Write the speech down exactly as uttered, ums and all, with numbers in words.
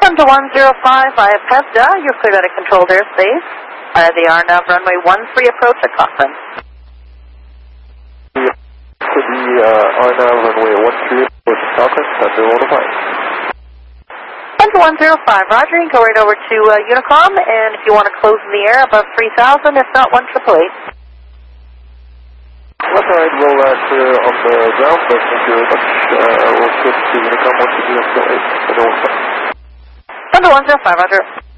Thunder one zero five via Pesda, you're cleared out of controlled airspace. Via the R N A V runway one three approach at Cochrane. To the uh, R N A V runway one three approach at Cochrane, Thunder one zero five. Thunder one zero five, roger, you can go right over to uh, Unicom, and if you want to close in the air above three thousand, if not one triple eight. That's alright, we'll uh, clear on the ground, but thank you very much. Uh, we'll switch to Unicom once we do on the eight. Thunder one zero five. Thunder one zero five, roger.